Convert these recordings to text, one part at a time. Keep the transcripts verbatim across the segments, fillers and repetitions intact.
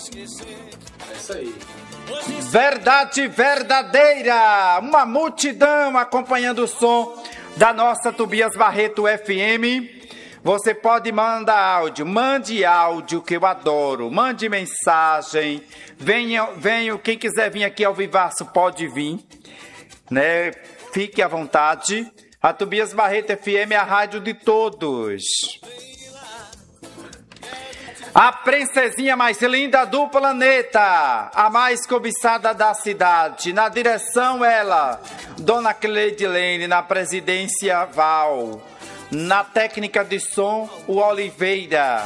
É isso aí. Verdade verdadeira. Uma multidão acompanhando o som da nossa Tobias Barreto F M. Você pode mandar áudio, mande áudio que eu adoro, mande mensagem, venha, venha, quem quiser vir aqui ao vivaço pode vir, né? Fique à vontade. A Tobias Barreto F M é a rádio de todos. A princesinha mais linda do planeta, a mais cobiçada da cidade. Na direção ela, Dona Cleidilene, na presidência Val. Na técnica de som, o Oliveira.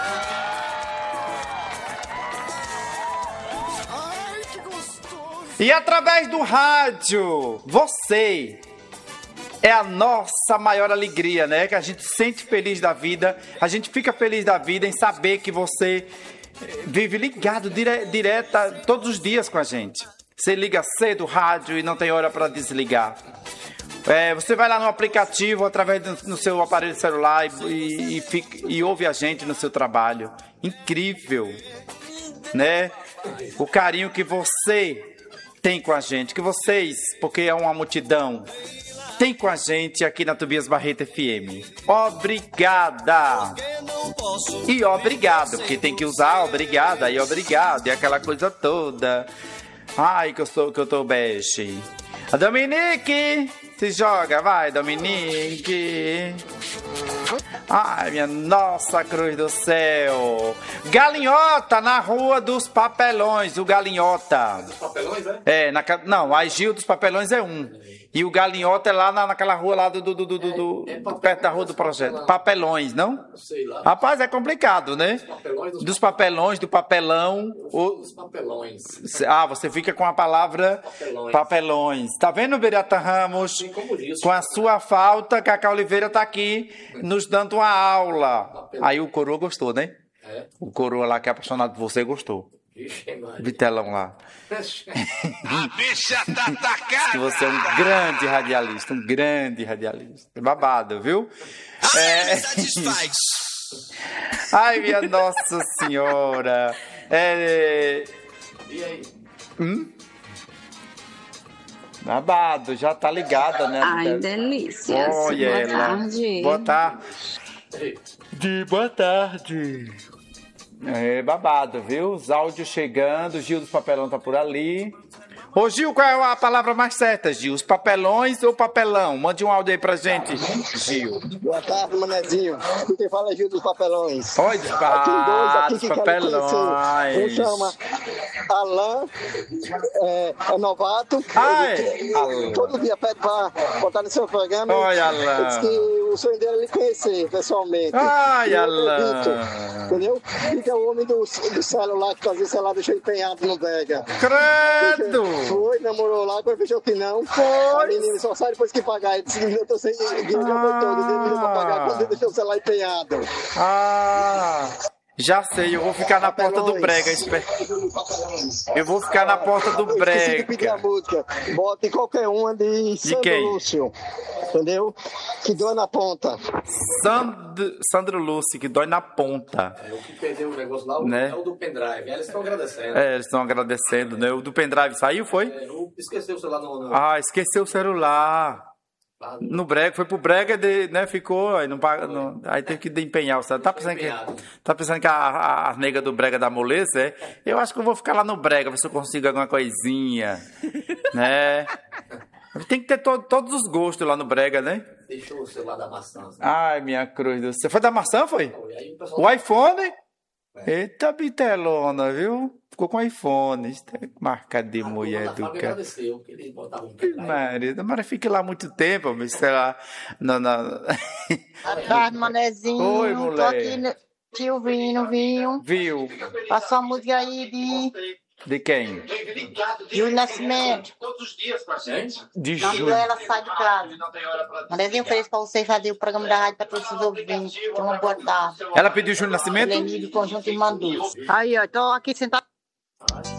Ai, que gostoso. E através do rádio, você é a nossa maior alegria, né? Que a gente sente feliz da vida, a gente fica feliz da vida em saber que você vive ligado dire, direta todos os dias com a gente. Você liga cedo o rádio e não tem hora para desligar. É, você vai lá no aplicativo, através do no seu aparelho celular e, e, e, fica, e ouve a gente no seu trabalho. Incrível, né? O carinho que você tem com a gente, que vocês, porque é uma multidão, tem com a gente aqui na Tobias Barreto F M. Obrigada! E obrigado, porque tem que usar obrigada e obrigado, e aquela coisa toda. Ai, que eu, sou, que eu tô bege. A Dominique! Se joga, vai, Dominique. Ai, minha nossa cruz do céu. Galinhota na Rua dos Papelões, o Galinhota. Dos Papelões, é? É, na, não, a Gil dos Papelões é um. E o Galinhota é lá na, naquela rua lá do, do, do, do, do, é, é do perto da rua do projeto. Papelões, não? Sei lá. Rapaz, é complicado, né? Dos papelões, dos, dos papelões, do papelão. Dos papelões. Ah, você fica com a palavra papelões. papelões. Tá vendo, Berata Ramos? Com a sua falta, Cacá Oliveira tá aqui nos dando uma aula. Papelões. Aí o coroa gostou, né? É. O coroa lá que é apaixonado por você gostou. Vitelão lá. A bicha tá atacada. Que você é um grande radialista, um grande radialista. Babado, viu? Ai, é... satisfaz. Ai, minha Nossa Senhora. É... E aí? Hum? Babado, já tá ligada, né? Ai, delícia. Olha Boa ela. tarde. Boa tarde. De boa tarde. É babado, viu? Os áudios chegando, Gil dos Papelão tá por ali. Ô Gil, qual é a palavra mais certa, Gil? Os papelões ou papelão? Mande um áudio aí pra gente, Gil. Boa tarde, manezinho. Quem fala é Gil dos Papelões. Oi, dos, ah, dos papelões. Um chama Alain, é, é novato. Ai, ele, Alain. Todo dia pede pra botar no seu programa. Oi, Alain. Ele disse que o sonho dele é lhe conhecer pessoalmente. Ai, Alain. Entendeu? Fica o homem do, do celular que fazia celular deixou empenhado no Vega. Credo! Foi, namorou lá, quando fechou que não. Foi. A menina só sai depois que pagar. Ele disse, eu tô sem dinheiro, já foi todo. Ele pra pagar quando ele deixou o celular empenhado. Ah, já sei, eu vou ficar na porta do brega. Esper... Eu vou ficar na porta do brega. Esqueci de pedir a música. Bota em qualquer uma de, de Sandro quem? Lúcio. Entendeu? Que dói na ponta. Sandro, Sandro Lúcio, que dói na ponta. É, o que perdeu o negócio lá né? É o do pendrive. Eles estão agradecendo. É, eles estão agradecendo, né? O do pendrive saiu, foi? É, não esqueceu o celular no... no... Ah, esqueceu o celular. No brega, foi pro brega, de, né, ficou, aí não paga, não, aí teve que empenhar o celular. Tá pensando que, tá pensando que a, a, a nega do brega da moleza, é? Eu acho que eu vou ficar lá no brega, ver se eu consigo alguma coisinha, né? Tem que ter to, todos os gostos lá no brega, né? Deixou o celular da maçã. Assim. Ai, minha cruz do céu. Foi da maçã, foi? Aí o, pessoal... o iPhone? É. Eita bitelona, viu? Ficou com iPhone. Marca de a mulher do cara. Agradeceu, que ele botava um Marido, mas fique lá muito tempo, mas sei lá. Não, não. Boa tarde, manezinho. Oi, Tô mulher. aqui no... te ouvindo, viu? Viu? Passou a música aí de De quem? Júlio Nascimento. De Não, Júlio. ela sai de casa. Manezinho, ofereço pra você fazer o programa da rádio pra todos os ouvintes. Então, uma boa tarde. Ela pediu Júlio Nascimento? Eleni do Conjunto Irmã Dulce. Aí, ó, tô aqui sentado.